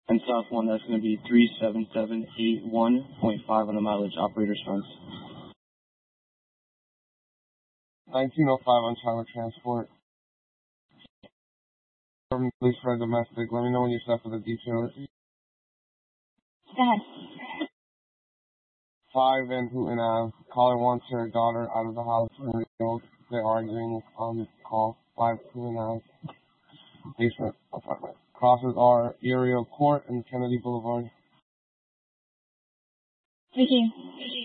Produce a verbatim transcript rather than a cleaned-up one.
And south one, that's going to be three seven seven eight one point five on the mileage, operator's funds. nineteen oh five on Charlie Transport. Please for domestic. Let me know when you're set for the details. Go ahead. Five and Hooten Ave. Caller wants her daughter out of the house. They're arguing on call. Five Hooten Ave. Basement apartment. Crosses are Uriel Court and Kennedy Boulevard. Thank you.